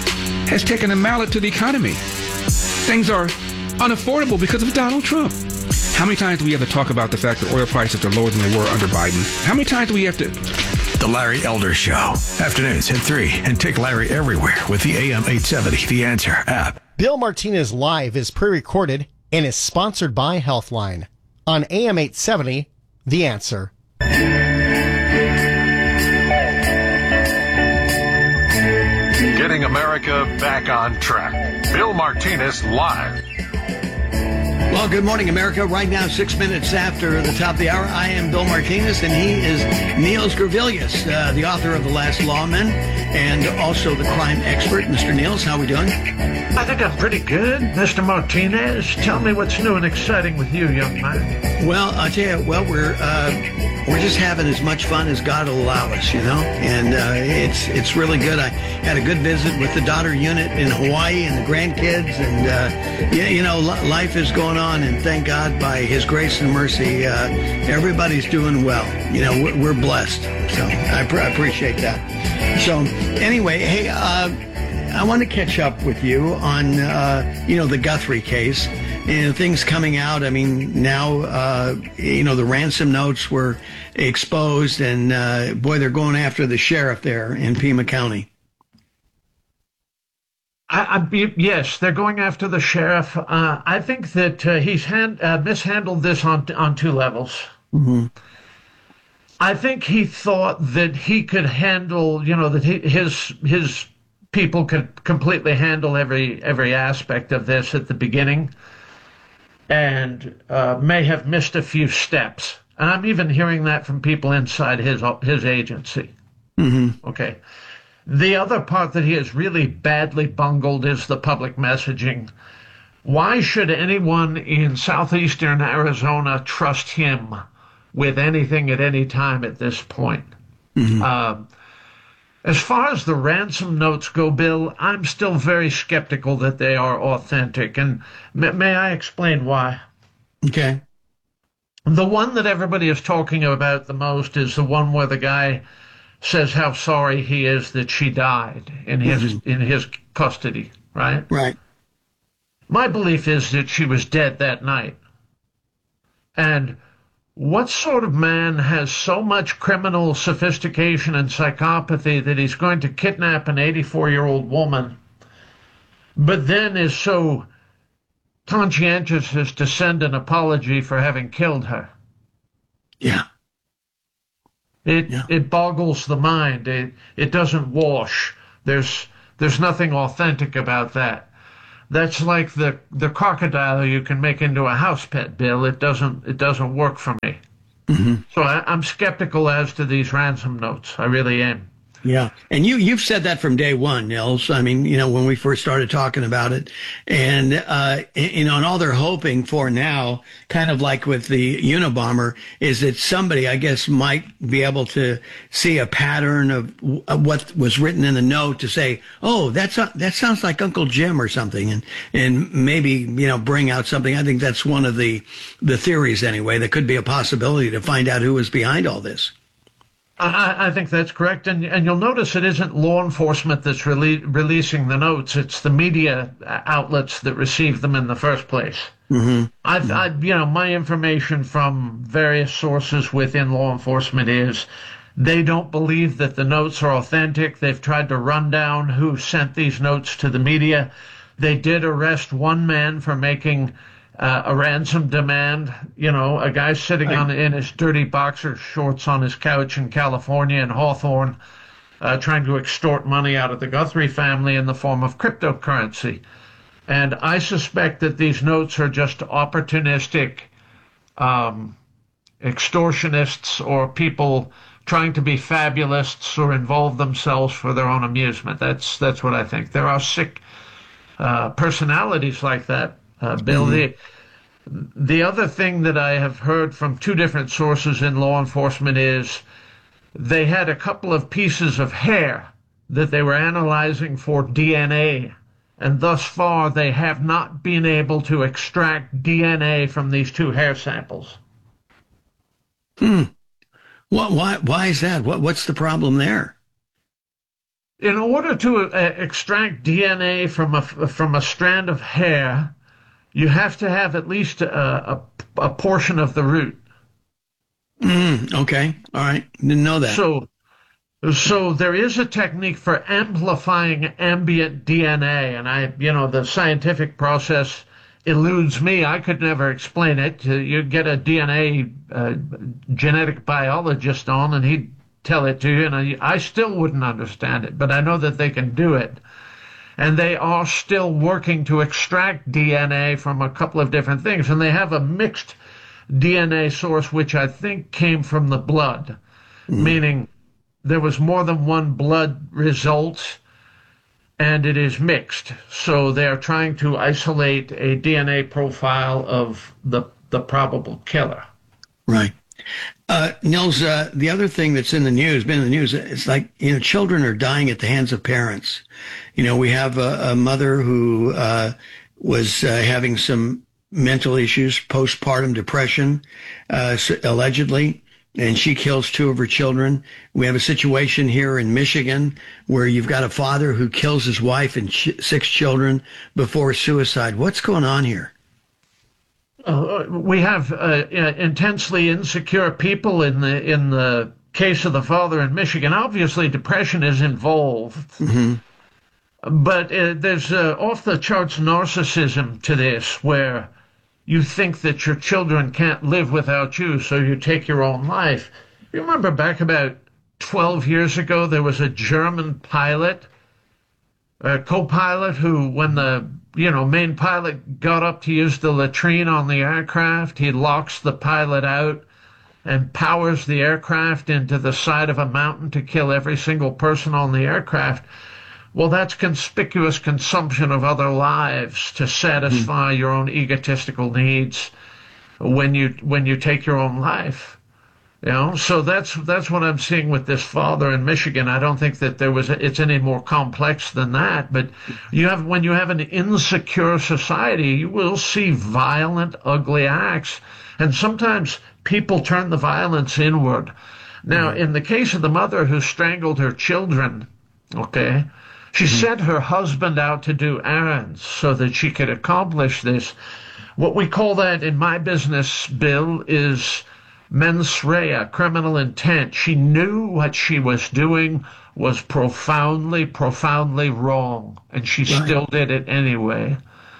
has taken a mallet to the economy. Things are unaffordable because of Donald Trump. How many times do we have to talk about the fact that oil prices are lower than they were under Biden? How many times do we have to... The Larry Elder Show. Afternoons at three. And take Larry everywhere with the A M eight seventy, The Answer app. Bill Martinez Live is pre-recorded and is sponsored by Healthline. On A M eight seventy, The Answer. Getting America back on track. Bill Martinez Live. Well, good morning, America. Right now, six minutes after the top of the hour, I am Bill Martinez, and he is Niels Gravilius, uh, the author of The Last Lawman, and also the crime expert. Mister Niels, how are we doing? I think I'm pretty good, Mister Martinez. Tell me what's new and exciting with you, young man. Well, I'll tell you, well, we're uh, we're just having as much fun as God will allow us, you know, and uh, it's it's really good. I had a good visit with the daughter unit in Hawaii and the grandkids, and uh, yeah, you know, life is going on, and thank God by His grace and mercy, uh, everybody's doing well. You know, we're, we're blessed, so I, pr- I appreciate that. So anyway, hey, uh, I want to catch up with you on uh, you know, the Guthrie case. And things coming out, I mean, now, uh, you know, the ransom notes were exposed, and, uh, boy, they're going after the sheriff there in Pima County. I, I, yes, they're going after the sheriff. Uh, I think that uh, he's hand, uh, mishandled this on on two levels. Mm-hmm. I think he thought that he could handle, you know, that he, his his people could completely handle every every aspect of this at the beginning, and uh, may have missed a few steps. And I'm even hearing that from people inside his his agency. Mm-hmm. Okay. The other part that he has really badly bungled is the public messaging. Why should anyone in southeastern Arizona trust him with anything at any time at this point? Mm-hmm. Uh, as far as the ransom notes go, Bill, I'm still very skeptical that they are authentic. And may, may I explain why? Okay. The one that everybody is talking about the most is the one where the guy says how sorry he is that she died in his mm-hmm. in his custody, right? Right. My belief is that she was dead that night. And what sort of man has so much criminal sophistication and psychopathy that he's going to kidnap an eighty-four-year-old woman, but then is so conscientious as to send an apology for having killed her? Yeah. It yeah. it boggles the mind. It it doesn't wash. There's there's nothing authentic about that. That's like the, the crocodile you can make into a house pet, Bill. It doesn't it doesn't work for me. Mm-hmm. So I, I'm skeptical as to these ransom notes. I really am. Yeah. And you, you've said that from day one, Nils. I mean, you know, when we first started talking about it, and, uh, you know, and all they're hoping for now, kind of like with the Unabomber, is that somebody, I guess, might be able to see a pattern of, of what was written in the note to say, oh, that's, a, that sounds like Uncle Jim or something. And, and maybe, you know, bring out something. I think that's one of the, the theories anyway. That could be a possibility to find out who was behind all this. I, I think that's correct, and and you'll notice it isn't law enforcement that's rele- releasing the notes; it's the media outlets that receive them in the first place. Mm-hmm. I've, mm-hmm. I, you know, my information from various sources within law enforcement is they don't believe that the notes are authentic. They've tried to run down who sent these notes to the media. They did arrest one man for making Uh, a ransom demand, you know, a guy sitting on in his dirty boxer shorts on his couch in California in Hawthorne, uh, trying to extort money out of the Guthrie family in the form of cryptocurrency. And I suspect that these notes are just opportunistic um, extortionists or people trying to be fabulists or involve themselves for their own amusement. That's that's what I think. There are sick uh, personalities like that. Uh, Bill, mm-hmm. the, the other thing that I have heard from two different sources in law enforcement is they had a couple of pieces of hair that they were analyzing for D N A, and thus far they have not been able to extract D N A from these two hair samples. Hmm. What, why, why is that? What, what's the problem there? In order to uh, extract D N A from a, from a strand of hair, you have to have at least a, a, a portion of the root. Mm, okay. All right. Didn't know that. So, so there is a technique for amplifying ambient D N A, and I, you know, the scientific process eludes me. I could never explain it. You get a D N A uh, genetic biologist on, and he'd tell it to you, and I, I still wouldn't understand it, but I know that they can do it. And they are still working to extract D N A from a couple of different things. And they have a mixed D N A source, which I think came from the blood, mm. meaning there was more than one blood result, and it is mixed. So they are trying to isolate a D N A profile of the, the probable killer. Right. Uh, Nils, uh, the other thing that's in the news, been in the news, it's like, you know, children are dying at the hands of parents. You know, we have a, a mother who uh, was uh, having some mental issues, postpartum depression, uh, allegedly, and she kills two of her children. We have a situation here in Michigan where you've got a father who kills his wife and ch- six children before suicide. What's going on here? Uh, we have uh, intensely insecure people in the in the case of the father in Michigan. Obviously, depression is involved, mm-hmm. but uh, there's uh, off-the-charts narcissism to this, where you think that your children can't live without you, so you take your own life. You remember back about twelve years ago, there was a German pilot, a co-pilot, who, when the you know, main pilot got up to use the latrine on the aircraft, he locks the pilot out and powers the aircraft into the side of a mountain to kill every single person on the aircraft. Well, that's conspicuous consumption of other lives to satisfy mm. your own egotistical needs when you when you take your own life. You know, so that's that's what I'm seeing with this father in Michigan. I don't think that there was a, it's any more complex than that. But you have when you have an insecure society, you will see violent, ugly acts, and sometimes people turn the violence inward. Now, in the case of the mother who strangled her children, okay, she mm-hmm. sent her husband out to do errands so that she could accomplish this. What we call that in my business, Bill, is mens rea, criminal intent. She knew what she was doing was profoundly, profoundly wrong, and she right. still did it anyway.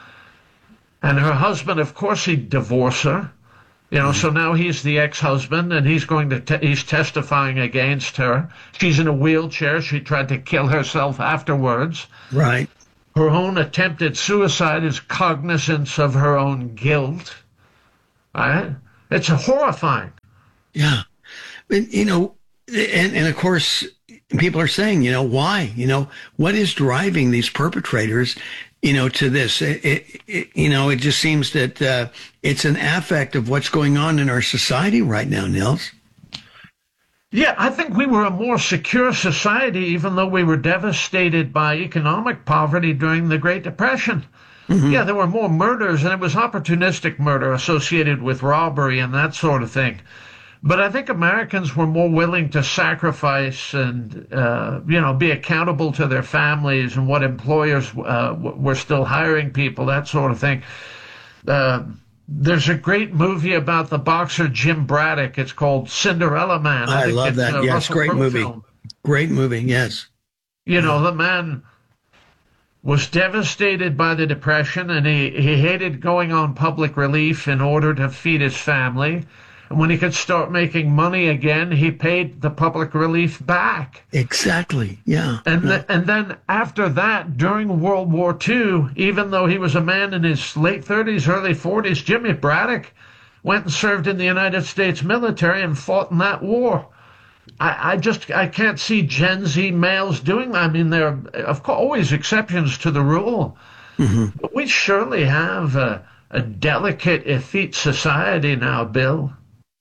And her husband, of course, he'd divorce her. You know, mm-hmm. so now he's the ex-husband, and he's going to te- he's testifying against her. She's in a wheelchair. She tried to kill herself afterwards. Right. Her own attempted suicide is cognizance of her own guilt. Right? It's horrifying. Yeah. But, you know, and, and of course, people are saying, you know, why? You know, what is driving these perpetrators, you know, to this? It, it, it, you know, it just seems that uh, it's an affect of what's going on in our society right now, Nils. Yeah, I think we were a more secure society, even though we were devastated by economic poverty during the Great Depression. Mm-hmm. Yeah, there were more murders, and it was opportunistic murder associated with robbery and that sort of thing. But I think Americans were more willing to sacrifice and, uh, you know, be accountable to their families and what employers uh, were still hiring people, that sort of thing. Uh, there's a great movie about the boxer Jim Braddock. It's called Cinderella Man. I, I love that. Uh, yes, Russell great Crowe movie. film. Great movie, yes. You know, the man was devastated by the Depression, and he, he hated going on public relief in order to feed his family. And when he could start making money again, he paid the public relief back. Exactly, yeah. And, yeah. Th- and then after that, during World War Two, even though he was a man in his late thirties, early forties, Jimmy Braddock went and served in the United States military and fought in that war. I, I just I can't see Gen Z males doing that. I mean, there are, of course, always exceptions to the rule. Mm-hmm. But we surely have a, a delicate, effete society now, Bill.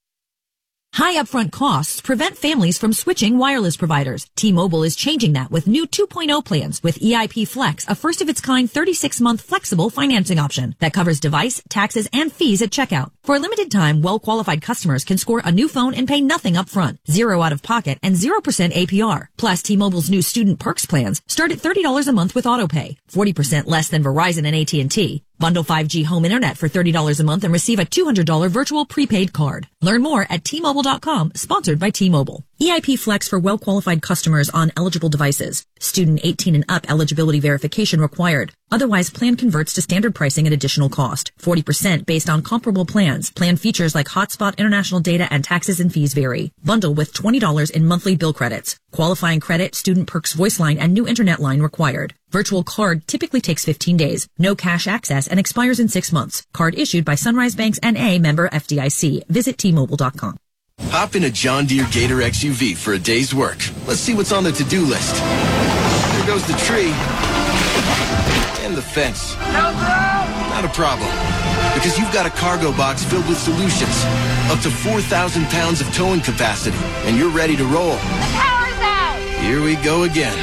High upfront costs prevent families from switching wireless providers. T-Mobile is changing that with new two point oh plans with E I P Flex, a first-of-its-kind thirty-six month flexible financing option that covers device, taxes, and fees at checkout. For a limited time, well-qualified customers can score a new phone and pay nothing upfront, zero out of pocket, and zero percent A P R. Plus, T-Mobile's new Student Perks plans start at thirty dollars a month with autopay, forty percent less than Verizon and A T and T. Bundle five G home internet for thirty dollars a month and receive a two hundred dollars virtual prepaid card. Learn more at T Mobile dot com, sponsored by T-Mobile. E I P Flex for well-qualified customers on eligible devices. Student eighteen and up eligibility verification required. Otherwise, plan converts to standard pricing at additional cost. forty percent based on comparable plans. Plan features like hotspot, international data, and taxes and fees vary. Bundle with twenty dollars in monthly bill credits. Qualifying credit, Student Perks voice line, and new internet line required. Virtual card typically takes fifteen days. No cash access and expires in six months. Card issued by Sunrise Banks N A, member F D I C. Visit T Mobile dot com. Hop in a John Deere Gator X U V for a day's work. Let's see what's on the to-do list. There goes the tree. And the fence. Not a problem. Because you've got a cargo box filled with solutions. Up to four thousand pounds of towing capacity. And you're ready to roll. The power's out! Here we go again.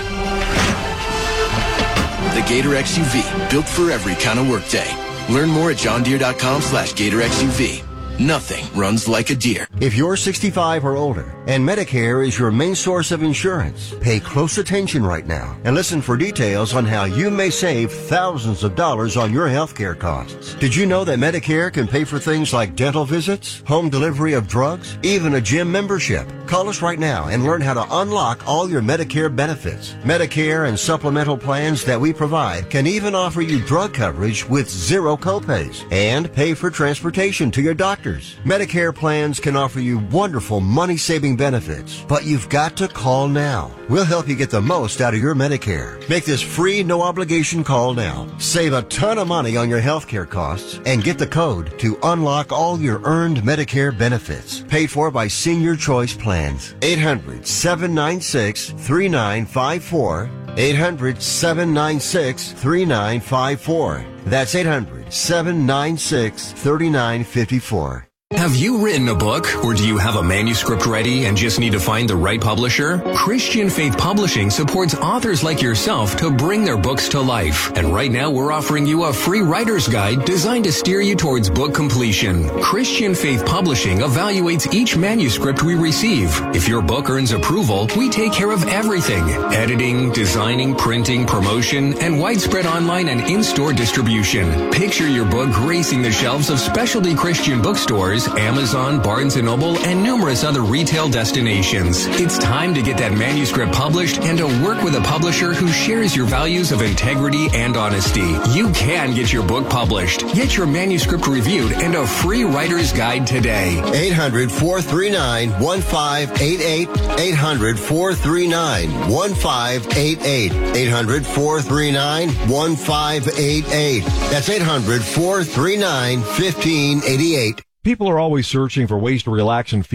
The Gator X U V, built for every kind of workday. Learn more at John Deere dot com slash Gator X U V. Nothing runs like a deer. If you're sixty-five or older and Medicare is your main source of insurance, pay close attention right now and listen for details on how you may save thousands of dollars on your healthcare costs. Did you know that Medicare can pay for things like dental visits, home delivery of drugs, even a gym membership? Call us right now and learn how to unlock all your Medicare benefits. Medicare and supplemental plans that we provide can even offer you drug coverage with zero copays and pay for transportation to your doctor. Medicare plans can offer you wonderful money-saving benefits, but you've got to call now. We'll help you get the most out of your Medicare. Make this free, no-obligation call now. Save a ton of money on your healthcare costs and get the code to unlock all your earned Medicare benefits, paid for by Senior Choice Plans. eight hundred, seven nine six, three nine five four. eight hundred, seven nine six, three nine five four. That's eight hundred, seven nine six, three nine five four. Have you written a book, or do you have a manuscript ready and just need to find the right publisher? Christian Faith Publishing supports authors like yourself to bring their books to life. And right now we're offering you a free writer's guide designed to steer you towards book completion. Christian Faith Publishing evaluates each manuscript we receive. If your book earns approval, we take care of everything: editing, designing, printing, promotion, and widespread online and in-store distribution. Picture your book gracing the shelves of specialty Christian bookstores Borders, Amazon, Barnes and Noble, and numerous other retail destinations. It's time to get that manuscript published and to work with a publisher who shares your values of integrity and honesty. You can get your book published. Get your manuscript reviewed and a free writer's guide today. eight hundred, four three nine, one five eight eight. eight hundred, four three nine, one five eight eight. eight hundred, four three nine, one five eight eight. That's eight hundred, four three nine, one five eight eight. People are always searching for ways to relax and feel